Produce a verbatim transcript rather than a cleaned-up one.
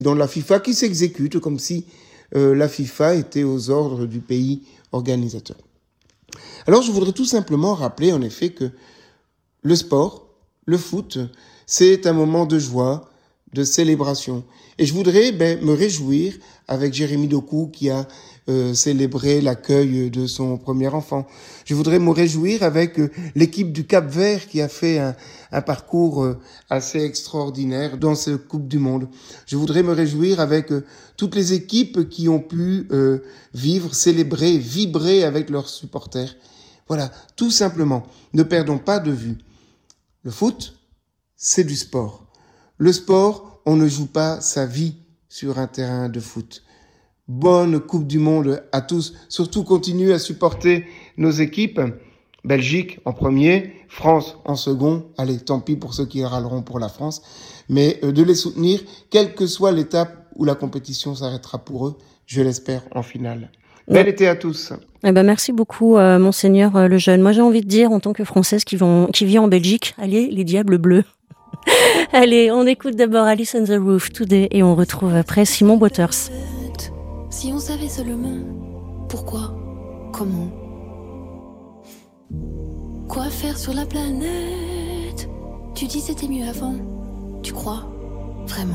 dans la FIFA qui s'exécute comme si euh, la FIFA était aux ordres du pays organisateur. Alors je voudrais tout simplement rappeler en effet que le sport, le foot, c'est un moment de joie, de célébration. Et je voudrais ben, me réjouir avec Jérémy Doku qui a euh, célébré l'accueil de son premier enfant. Je voudrais me réjouir avec euh, l'équipe du Cap-Vert qui a fait un, un parcours euh, assez extraordinaire dans cette Coupe du Monde. Je voudrais me réjouir avec euh, toutes les équipes qui ont pu euh, vivre, célébrer, vibrer avec leurs supporters. Voilà, tout simplement, ne perdons pas de vue. Le foot, c'est du sport. Le sport, on ne joue pas sa vie sur un terrain de foot. Bonne Coupe du Monde à tous. Surtout, continuez à supporter nos équipes. Belgique en premier, France en second. Allez, tant pis pour ceux qui râleront pour la France. Mais euh, de les soutenir, quelle que soit l'étape où la compétition s'arrêtera pour eux, je l'espère en finale. Bel été à tous. Eh ben merci beaucoup, euh, Monseigneur euh, Lejeune. Moi, j'ai envie de dire, en tant que Française qui, vont, qui vit en Belgique, allez, les diables bleus. Allez, on écoute d'abord Alice on the Roof Today et on retrouve après Simon Waters. Si on savait seulement pourquoi, comment, quoi faire sur la planète. Tu dis c'était mieux avant, tu crois vraiment?